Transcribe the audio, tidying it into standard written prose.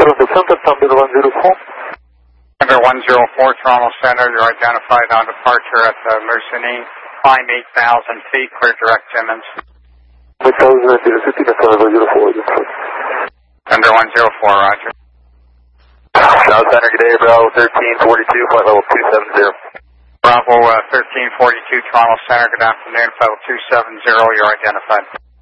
Toronto Center, Thunder 104. Thunder 104, Toronto Center, you're identified on departure at the Mercenary. Climb 8,000 feet, clear direct Timmins. 8,000 feet, Thunder 104. Thunder 104, roger. South Center, good day, Bravo 1342, flight level 270. Bravo 1342, Toronto Center, good afternoon, flight level 270, you're identified.